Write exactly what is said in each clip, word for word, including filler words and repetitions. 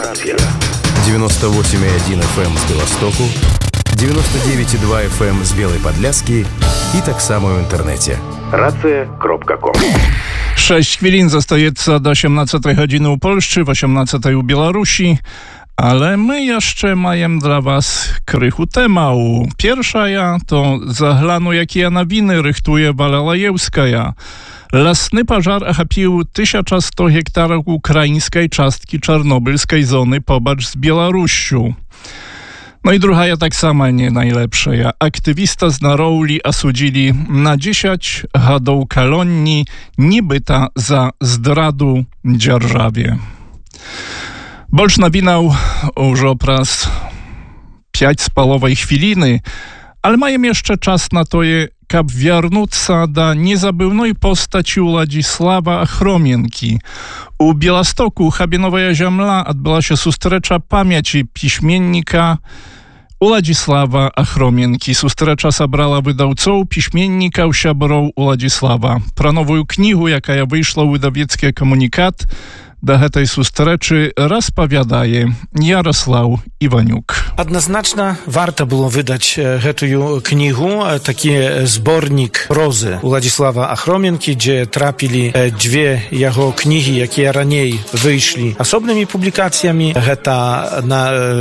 девяносто восемь и один эф эм з Беластоку, девяносто девять и два эф эм з Белой Подляски i tak samo w internecie. racja kropka com. sześć chwilin zostaje do osiemnastej godziny u Polsce, w osiemnastej u Białorusi. Ale my jeszcze majem dla was krychu temału. Pierwsza ja to zaglanu, jakie nowiny rychtuje Walalajewskaja. Lasny pożar ochapił tysiąc sto hektarów ukraińskiej czastki czarnobylskiej zony pobacz z Białorusią. No i druga ja tak sama nie najlepsza. Ja aktywista z Narouli osudzili na dziesięć gadów kolonii nibyta za zdradu dzierżawie. Больш навінаў ужо праз пяць з паловай хвіліны, але маем яшчэ час на тое, каб вярнуцца да незабыўной постаці Уладзіслава Ахроменкі. У Беластоку, Хабіновая зямля, адбылася сустрэча памяці пісьменніка Уладзіслава Ахроменкі. Сустрэча сабрала выдаўцоў, пісьменнікаў, сяброў Уладзіслава. Пра новую кнігу, якая выйшла ў выдавецкі камунікат, да гэтай сустрэчы распавядае Ярослаў Іванюк. Адназначна варта было выдаць гэтую кнігу, такі зборнік прозы Уладзіслава Ахроменкі, дзе трапілі дзве яго кнігі, якія раней выйшлі асобнымі публікацыямі. Гэта на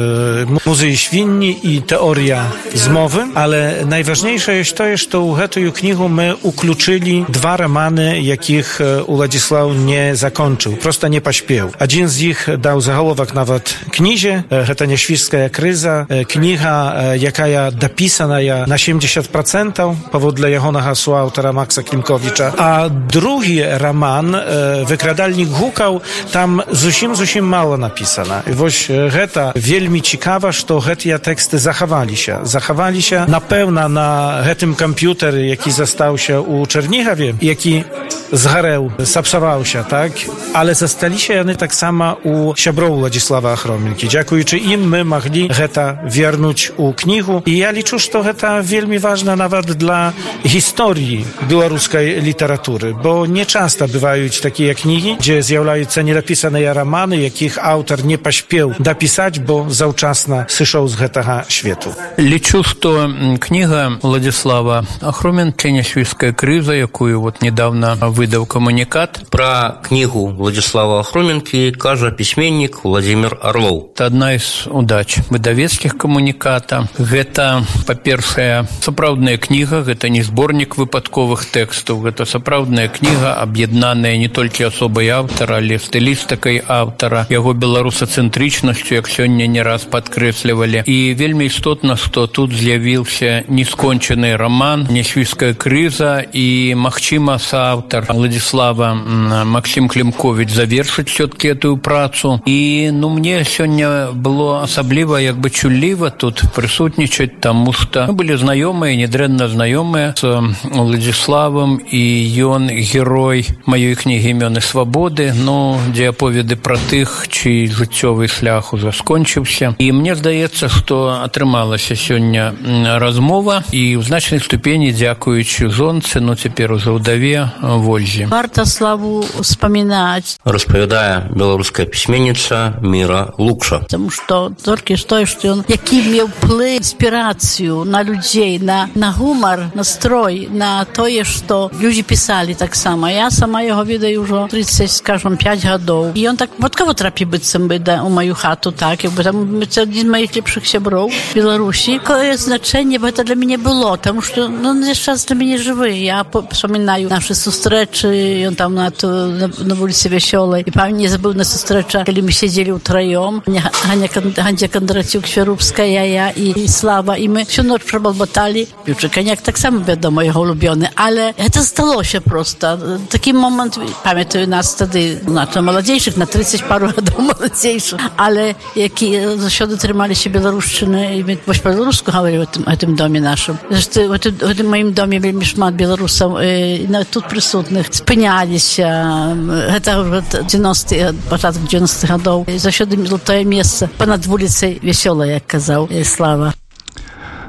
музеі Świnni i teoria zmowy, ale najważniejsze jest to, że w гэтую knigu my ukluczyli dwa romany, jakich Uladisław nie zakończył. Prosto nie paśpieł. Один z nich dał zaголовок nawet knizie, гэта Nieświrska kryza, kniga, jaka ja dopisana ja na siedemdziesiąt procent powodle jego hasła autora Maksa Klimkowicza, a drugi roman, Wykradalnik Hukał, tam zusim, zusim mało napisana. I właśnie гэта wielmi ciekawa, że гэтыя teksty zachowali się. Zachowali się na pełna na гэтym komputer, jaki został się u Czernichowie, jaki zgarał, sapsował się, tak? Ale zostali się one tak samo u siabrów Władysława Achromenki. Dziękując im, my mogli гэта wiernuć u knigu. I ja liczę, że to гэта wielmi ważne nawet dla historii białoruskiej literatury, bo nieczęsto bywają takie kniги, gdzie zjawiają się nienapisane romany, jakich autor nie pośpiał dopisać, bo zawczasna сышоў з гэтага свету. Лічу, што кніга Уладзіслава Ахроменкі «Нясвійская крыза», якую вот недавно выдаў камунікат. Пра кнігу Уладзіслава Ахроменкі кажа пісьменнік Владимир Орлов. Это одна из удач выдавецкіх камуніката. Гэта, па-першае, сапраўдная кніга, гэта не зборнік выпадковых тэкстаў, гэта сапраўдная кніга, аб'яднаная не толькі асобай аўтара, але стылістыкай аўтара, яго беларусацэнтрычнасцю, як сёння не раз падкрэслівалі. І вельмі істотна, што тут з'явіўся нескончаны роман «Нясвійская крыза», і, магчыма, сааўтар Уладзіслава Максим Климкович завершыць все-таки эту працу. І, ну, мне сёння было асабліва, як бы чулліва тут прысутнічаць, таму што мы былі знаёмыя, нядрэнна знаёмыя з Уладзіславам, і ён герой маёй кнігі «Імёны свабоды», ну, дзе аповеды пра тых, чый жыццёвы шлях ужо скончыўся. І мне здаецца, што атрымалася сёння размова, і ў значнай ступені дзякуючы жонцы, ну цяпер ужо ўдаве Вользе. Варта славу успамінаць, распавядае беларуская пісьменніца Міра Лукша. Таму што толькі што, што ён які меў плыў, інспірацыю на людзей, на, на гумар, настрой, на тое, што людзі пісалі таксама. Я сама яго ведаю ўжо тридцать, скажем, пять гадоў. І ён так випадково трапіў быццам бы да, у маю хату, так, якби там це один з моїх ліпших сяброў Беларусі. Якое значэнне гэта для мяне было, таму што ну, весь час для мяне жывы. Я вспоминаю нашы сустрэчы, ён там на, на, на вуліцы Вясёлай. І памятаю, не забыў на сустрэча, калі мы сидзелі ўтраём. Ганя Кандрацюк, Свярубская, я і, і Слава. І мы всю ноч прабалбаталі. Піўчы каньяк таксама, вядома, яго улюбёны. Але гэта сталося просто. Такі момент, памятаю нас тады, на маладзейшых, на тридцать пару гадоў маладзейшых. Але які заўсёды трымаліся беларушчыны, і мы вось па-беларуску гаварылі ў гэтым доме нашым. Зашты, ў гэтым маім доме вельмі шмат беларусаў, і тут прысутных спыняліся. Гэта девяностые, пачатак девяностых гадоў. Заўсёды золотое месца панад вуліцай Вясёлай, як казаў Слава.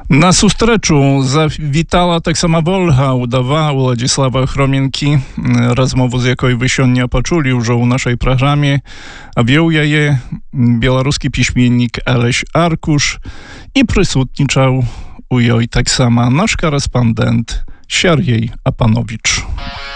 Na sustreczu zawitala tak sama Wolha udawa u Władysława Chromienki, rozmowu z jakoj wy sёnня poczuli już u naszej programie, a wieł je białoruski piśmiennik Aleś Arkusz i prysutniczał u joj tak sama nasz korespondent Siergiej Apanowicz.